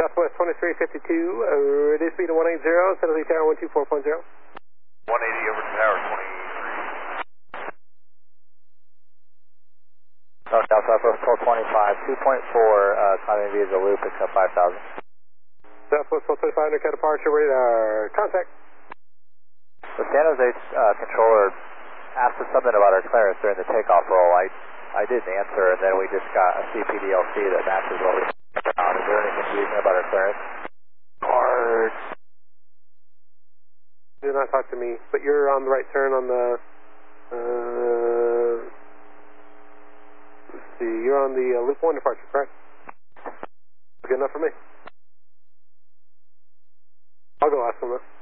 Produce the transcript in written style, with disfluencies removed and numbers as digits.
Southwest 2352, reduce speed to 180, San Jose Tower 124.0. 180 over to Tower 23. North Southwest 1225, 2.4, climbing via the loop, pick up 5,000. Southwest 1225, undercut departure, radar, contact. The San Jose controller asked us something about our clearance during the takeoff roll. I didn't answer, and then we just got a CPDLC that matches what we found. Is there any confusion about our clearance? Cards. Do not talk to me, but you're on the right turn on the, let's see, you're on the loop 1 departure, correct? Good enough for me. I'll go ask them though.